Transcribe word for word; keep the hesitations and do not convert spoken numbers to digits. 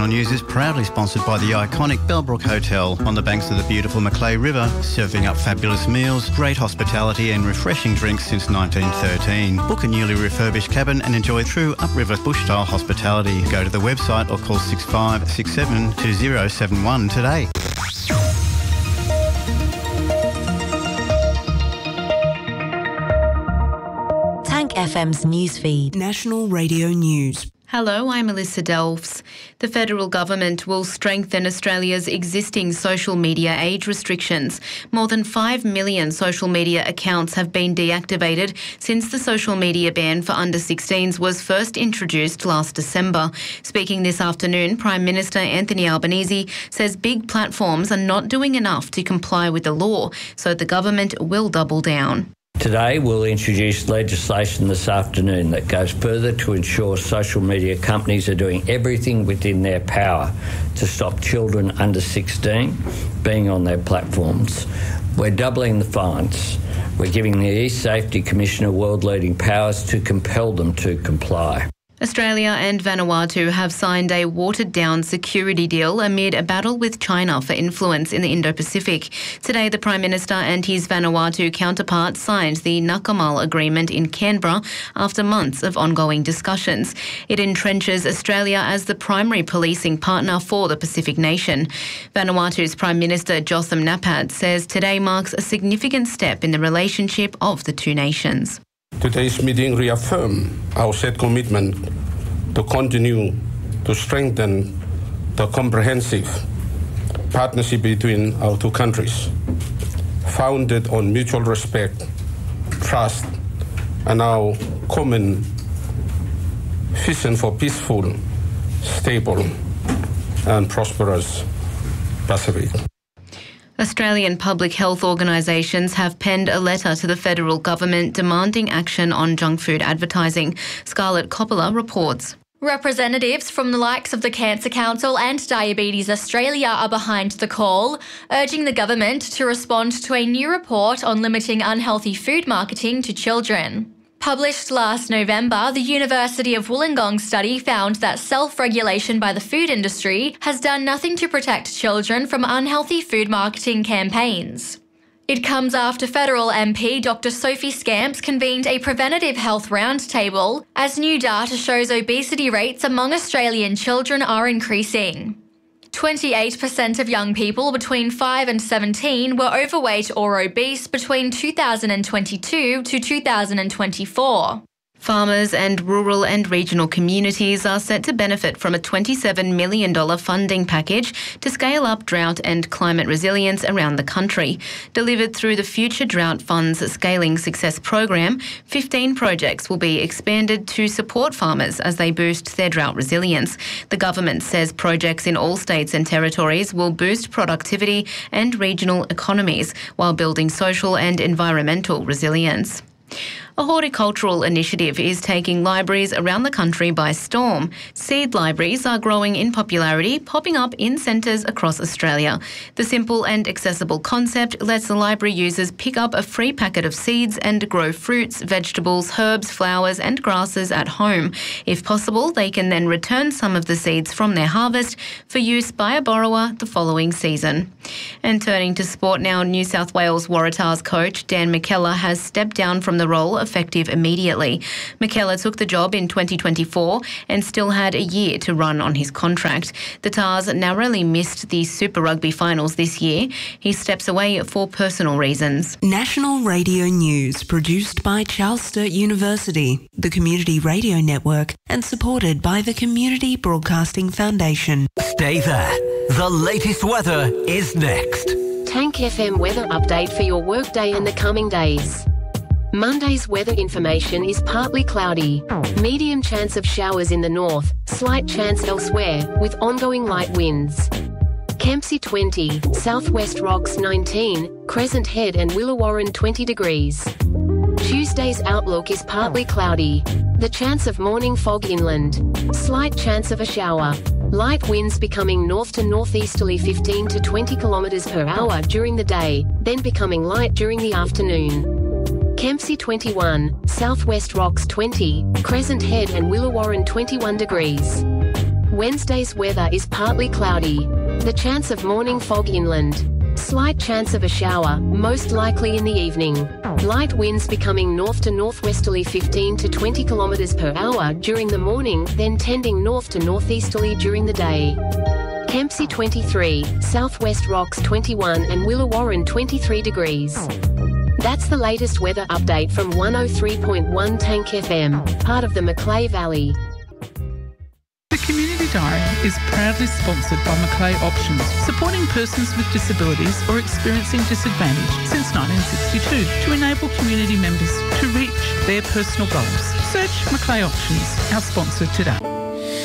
National News is proudly sponsored by the iconic Bellbrook Hotel on the banks of the beautiful Macleay River, serving up fabulous meals, great hospitality and refreshing drinks since nineteen thirteen. Book a newly refurbished cabin and enjoy true upriver bush-style hospitality. Go to the website or call six five six seven two zero seven one today. Tank F M's newsfeed. National Radio News. Hello, I'm Alyssa Delves. The federal government will strengthen Australia's existing social media age restrictions. More than five million social media accounts have been deactivated since the social media ban for under sixteens was first introduced last December. Speaking this afternoon, Prime Minister Anthony Albanese says big platforms are not doing enough to comply with the law, so the government will double down. Today we'll introduce legislation this afternoon that goes further to ensure social media companies are doing everything within their power to stop children under sixteen being on their platforms. We're doubling the fines. We're giving the e-Safety Commissioner world-leading powers to compel them to comply. Australia and Vanuatu have signed a watered-down security deal amid a battle with China for influence in the Indo-Pacific. Today, the Prime Minister and his Vanuatu counterpart signed the Nakamal Agreement in Canberra after months of ongoing discussions. It entrenches Australia as the primary policing partner for the Pacific nation. Vanuatu's Prime Minister Jotham Napad says today marks a significant step in the relationship of the two nations. Today's meeting reaffirmed our set commitment to continue to strengthen the comprehensive partnership between our two countries, founded on mutual respect, trust, and our common vision for peaceful, stable, and prosperous Pacific. Australian public health organisations have penned a letter to the federal government demanding action on junk food advertising. Scarlett Coppola reports. Representatives from the likes of the Cancer Council and Diabetes Australia are behind the call, urging the government to respond to a new report on limiting unhealthy food marketing to children. Published last November, the University of Wollongong study found that self-regulation by the food industry has done nothing to protect children from unhealthy food marketing campaigns. It comes after federal M P Doctor Sophie Scamps convened a preventative health roundtable, as new data shows obesity rates among Australian children are increasing. twenty-eight percent of young people between five and seventeen were overweight or obese between two thousand twenty-two to two thousand twenty-four. Farmers and rural and regional communities are set to benefit from a twenty-seven million dollars funding package to scale up drought and climate resilience around the country. Delivered through the Future Drought Fund's Scaling Success program, fifteen projects will be expanded to support farmers as they boost their drought resilience. The government says projects in all states and territories will boost productivity and regional economies while building social and environmental resilience. A horticultural initiative is taking libraries around the country by storm. Seed libraries are growing in popularity, popping up in centres across Australia. The simple and accessible concept lets the library users pick up a free packet of seeds and grow fruits, vegetables, herbs, flowers and grasses at home. If possible, they can then return some of the seeds from their harvest for use by a borrower the following season. And turning to sport now, New South Wales Waratahs coach Dan McKellar has stepped down from the role effective immediately. McKellar took the job in twenty twenty-four and still had a year to run on his contract. The Tars narrowly missed the Super Rugby finals this year. He steps away for personal reasons. National Radio News, produced by Charles Sturt University, the Community Radio Network, and supported by the Community Broadcasting Foundation. Stay there. The latest weather is next. Tank F M weather update for your workday and the coming days. Monday's weather information is partly cloudy. Medium chance of showers in the north, slight chance elsewhere, with ongoing light winds. Kempsey twenty, Southwest Rocks nineteen, Crescent Head and Willawarren twenty degrees. Tuesday's outlook is partly cloudy. The chance of morning fog inland. Slight chance of a shower. Light winds becoming north to northeasterly fifteen to twenty kilometres per hour during the day, then becoming light during the afternoon. Kempsey twenty-one, Southwest Rocks twenty, Crescent Head and Willawarren twenty-one degrees. Wednesday's weather is partly cloudy. The chance of morning fog inland. Slight chance of a shower, most likely in the evening. Light winds becoming north to northwesterly fifteen to twenty kilometres per hour during the morning, then tending north to northeasterly during the day. Kempsey twenty-three, Southwest Rocks twenty-one and Willawarren twenty-three degrees. That's the latest weather update from one oh three point one Tank F M, part of the Macleay Valley. The Community Diary is proudly sponsored by Macleay Options, supporting persons with disabilities or experiencing disadvantage since nineteen sixty-two to enable community members to reach their personal goals. Search Macleay Options, our sponsor today.